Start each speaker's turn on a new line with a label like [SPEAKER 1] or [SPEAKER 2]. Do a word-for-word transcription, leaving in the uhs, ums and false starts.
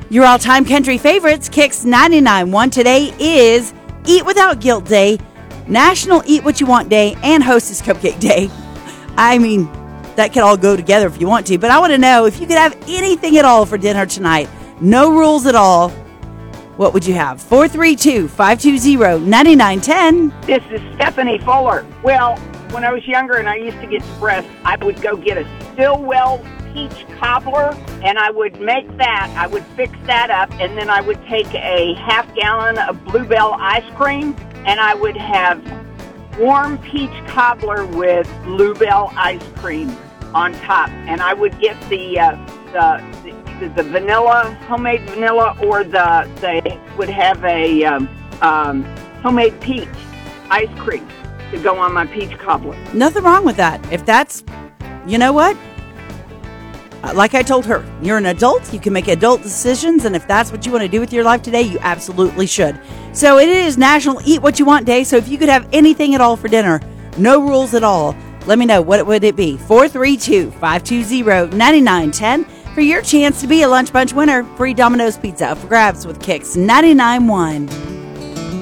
[SPEAKER 1] Your all-time country favorites, Kicks ninety-nine point one. Today is Eat Without Guilt Day, National Eat What You Want Day, and Hostess Cupcake Day. I mean, that could all go together if you want to, but I want to know if you could have anything at all for dinner tonight. No rules at all. What would you have? four three two, five two zero, nine nine one zero.
[SPEAKER 2] This is Stephanie Fuller. Well, when I was younger and I used to get depressed, I would go get a Stillwell peach cobbler, and I would make that. I would fix that up, and then I would take a half gallon of Bluebell ice cream, and I would have warm peach cobbler with Bluebell ice cream on top. And I would get the uh, the, the the vanilla, homemade vanilla, or the they would have a um, um, homemade peach ice cream to go on my peach cobbler.
[SPEAKER 1] Nothing wrong with that. If that's, you know what? Like I told her, you're an adult. You can make adult decisions. And if that's what you want to do with your life today, you absolutely should. So it is National Eat What You Want Day. So if you could have anything at all for dinner, no rules at all, let me know. What would it be? four three two, five two zero, nine nine one zero for your chance to be a Lunch Bunch winner. Free Domino's Pizza up for grabs with Kicks ninety-nine point one.